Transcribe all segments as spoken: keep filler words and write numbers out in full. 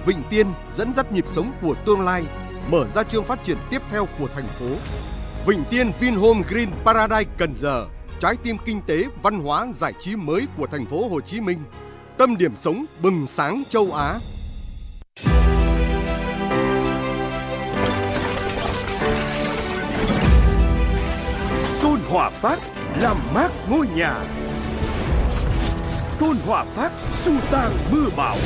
Vịnh Tiên dẫn dắt nhịp sống của tương lai, mở ra chương phát triển tiếp theo của thành phố. Vịnh Tiên Vinhome Green Paradise Cần Giờ, trái tim kinh tế, văn hóa, giải trí mới của thành phố Hồ Chí Minh, tâm điểm sống bừng sáng châu Á. Tôn Hòa Phát làm mát ngôi nhà. Tôn Hòa Phát xua tan mưa bão.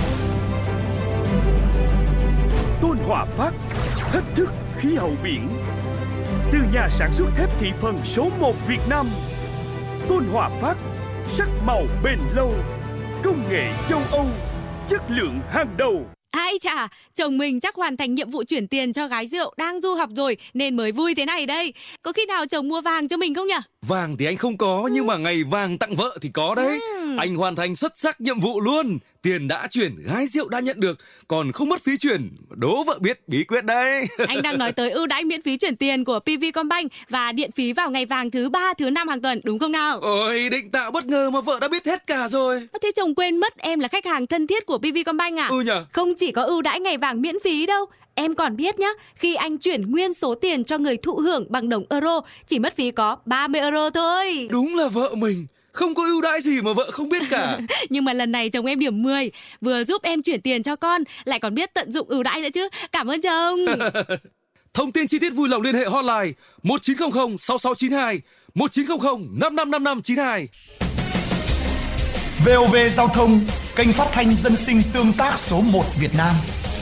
Tôn Hòa Phát thách thức khí hậu biển. Từ nhà sản xuất thép thị phần số một Việt Nam, Tôn Hòa Phát sắc màu bền lâu, công nghệ châu Âu, chất lượng hàng đầu. Ai chà, chồng mình chắc hoàn thành nhiệm vụ chuyển tiền cho gái rượu đang du học rồi nên mới vui thế này đây. Có khi nào chồng mua vàng cho mình không nhỉ? Vàng thì anh không có, ừ. nhưng mà ngày vàng tặng vợ thì có đấy. Ừ. Anh hoàn thành xuất sắc nhiệm vụ luôn. Tiền đã chuyển, gái rượu đã nhận được, còn không mất phí chuyển. Đố vợ biết bí quyết đấy. Anh đang nói tới ưu đãi miễn phí chuyển tiền của pê vê Combank và điện phí vào ngày vàng thứ ba, thứ năm hàng tuần, đúng không nào? Ôi, định tạo bất ngờ mà vợ đã biết hết cả rồi. Thế chồng quên mất em là khách hàng thân thiết của pê vê Combank à? Ừ nhờ. Không chỉ có ưu đãi ngày vàng miễn phí đâu. Em còn biết nhá, khi anh chuyển nguyên số tiền cho người thụ hưởng bằng đồng euro, chỉ mất phí có ba mươi euro thôi. Đúng là vợ mình. Không có ưu đãi gì mà vợ không biết cả. Nhưng mà lần này chồng em điểm mười, vừa giúp em chuyển tiền cho con, lại còn biết tận dụng ưu đãi nữa chứ. Cảm ơn chồng. Thông tin chi tiết vui lòng liên hệ hotline một chín không không sáu sáu chín hai, một chín không không năm năm năm năm chín hai. vê o vê Giao thông, kênh phát thanh dân sinh tương tác số một Việt Nam.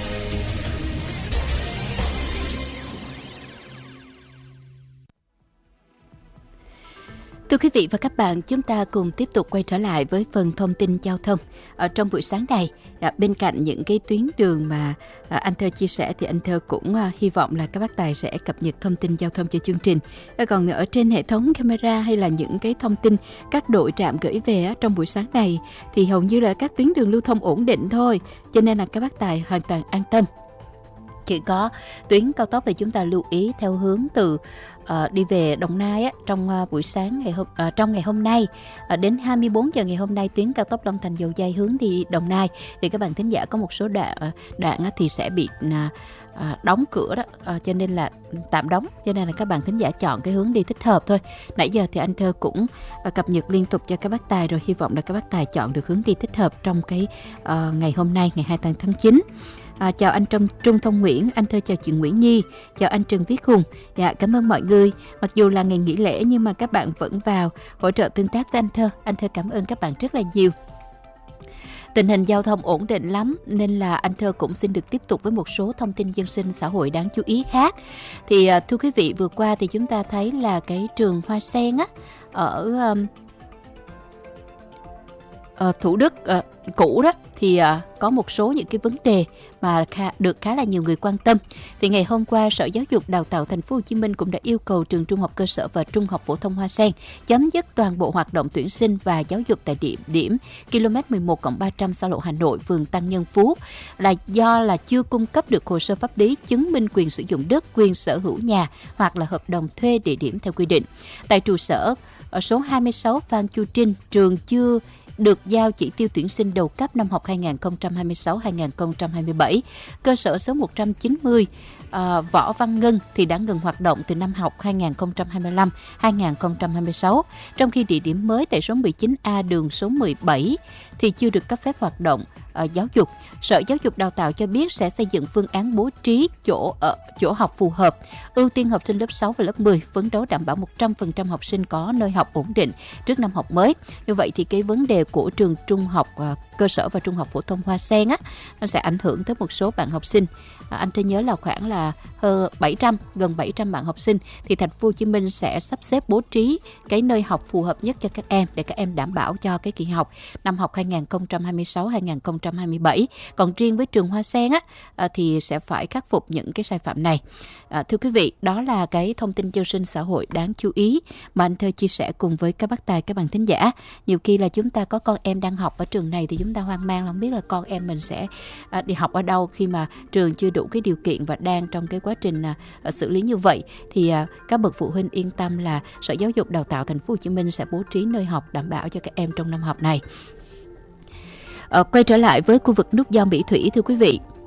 Thưa quý vị và các bạn, chúng ta cùng tiếp tục quay trở lại với phần thông tin giao thông. Ở trong buổi sáng này, bên cạnh những cái tuyến đường mà anh Thơ chia sẻ thì anh Thơ cũng hy vọng là các bác tài sẽ cập nhật thông tin giao thông cho chương trình. Còn ở trên hệ thống camera hay là những cái thông tin các đội trạm gửi về trong buổi sáng này thì hầu như là các tuyến đường lưu thông ổn định thôi, cho nên là các bác tài hoàn toàn an tâm. Chỉ có tuyến cao tốc thì chúng ta lưu ý theo hướng từ uh, đi về Đồng Nai á, trong uh, buổi sáng ngày hôm uh, trong ngày hôm nay uh, đến hai mươi bốn giờ ngày hôm nay, tuyến cao tốc Long Thành Dầu Giây hướng đi Đồng Nai thì các bạn thính giả có một số đoạn uh, đoạn á, thì sẽ bị uh, uh, đóng cửa đó, uh, cho nên là tạm đóng, cho nên là các bạn thính giả chọn cái hướng đi thích hợp thôi. Nãy giờ thì anh Thơ cũng uh, cập nhật liên tục cho các bác tài rồi, hy vọng là các bác tài chọn được hướng đi thích hợp trong cái uh, ngày hôm nay ngày hai mươi tám tháng chín. À, chào anh Trung, Trung Thông Nguyễn, anh Thơ chào chị Nguyễn Nhi, chào anh Trần Viết Hùng. Dạ, cảm ơn mọi người. Mặc dù là ngày nghỉ lễ nhưng mà các bạn vẫn vào hỗ trợ tương tác với anh Thơ. Anh Thơ cảm ơn các bạn rất là nhiều. Tình hình giao thông ổn định lắm nên là anh Thơ cũng xin được tiếp tục với một số thông tin dân sinh xã hội đáng chú ý khác. Thì thưa quý vị, vừa qua thì chúng ta thấy là cái trường Hoa Sen á ở um, uh, Thủ Đức uh, cũ đó thì uh, có một số những cái vấn đề mà khá, được khá là nhiều người quan tâm. Thì ngày hôm qua, Sở Giáo dục Đào tạo Thành phố Hồ Chí Minh cũng đã yêu cầu trường Trung học cơ sở và Trung học phổ thông Hoa Sen chấm dứt toàn bộ hoạt động tuyển sinh và giáo dục tại địa điểm ki lô mét mười một cộng ba trăm xa lộ Hà Nội, phường Tăng Nhân Phú là do là chưa cung cấp được hồ sơ pháp lý chứng minh quyền sử dụng đất, quyền sở hữu nhà hoặc là hợp đồng thuê địa điểm theo quy định. Tại trụ sở ở số hai mươi sáu Phan Chu Trinh, trường chưa được giao chỉ tiêu tuyển sinh đầu cấp năm học hai nghìn không trăm hai mươi sáu hai nghìn không trăm hai mươi bảy. Cơ sở số một trăm chín mươi uh, Võ Văn Ngân thì đã ngừng hoạt động từ năm học hai nghìn không trăm hai mươi lăm hai nghìn không trăm hai mươi sáu, trong khi địa điểm mới tại số mười chín A đường số mười bảy thì chưa được cấp phép hoạt động uh, giáo dục. Sở Giáo dục Đào tạo cho biết sẽ xây dựng phương án bố trí chỗ ở chỗ học phù hợp, ưu tiên học sinh lớp sáu và lớp mười, phấn đấu đảm bảo một trăm phần trăm học sinh có nơi học ổn định trước năm học mới. Như vậy thì cái vấn đề của trường Trung học uh, cơ sở và Trung học phổ thông Hoa Sen á, nó sẽ ảnh hưởng tới một số bạn học sinh. À, anh tôi nhớ là khoảng là hơn bảy trăm, gần bảy trăm bạn học sinh thì Thành phố Hồ Chí Minh sẽ sắp xếp bố trí cái nơi học phù hợp nhất cho các em để các em đảm bảo cho cái kỳ học năm học hai nghìn không trăm hai mươi sáu hai nghìn không trăm hai mươi bảy. Còn riêng với trường Hoa Sen á à, thì sẽ phải khắc phục những cái sai phạm này. À, thưa quý vị, đó là cái thông tin dân sinh xã hội đáng chú ý mà anh Thơ chia sẻ cùng với các bác tài, các bạn thính giả. Nhiều khi là chúng ta có con em đang học ở trường này thì chúng ta hoang mang, không biết là con em mình sẽ à, đi học ở đâu khi mà trường chưa đủ cái điều kiện và đang trong cái quá trình à, xử lý như vậy. Thì à, các bậc phụ huynh yên tâm là Sở Giáo dục Đào tạo Thành phố Hồ Chí Minh sẽ bố trí nơi học đảm bảo cho các em trong năm học này. À, quay trở lại với khu vực nút giao Mỹ Thủy, thưa quý vị.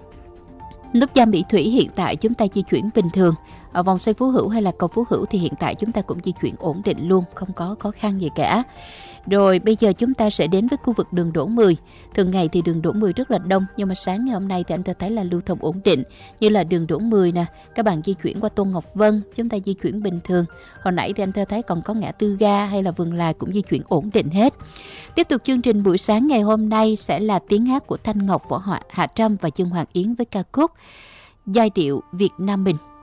Nút giao Mỹ Thủy hiện tại chúng ta di chuyển bình thường. Ở vòng xoay Phú Hữu hay là cầu Phú Hữu thì hiện tại chúng ta cũng di chuyển ổn định luôn, không có khó khăn gì cả. Rồi bây giờ chúng ta sẽ đến với khu vực đường Đỗ mười. Thường ngày thì đường Đỗ mười rất là đông, nhưng mà sáng ngày hôm nay thì anh ta thấy là lưu thông ổn định. Như là đường Đỗ mười nè, các bạn di chuyển qua Tôn Ngọc Vân, chúng ta di chuyển bình thường. Hồi nãy thì anh ta thấy còn có ngã tư ga hay là Vườn Lài cũng di chuyển ổn định hết. Tiếp tục chương trình buổi sáng ngày hôm nay sẽ là tiếng hát của Thanh Ngọc, Võ Hạ Trâm và Dương Hoàng Yến với ca khúc Giai điệu Việt Nam mình.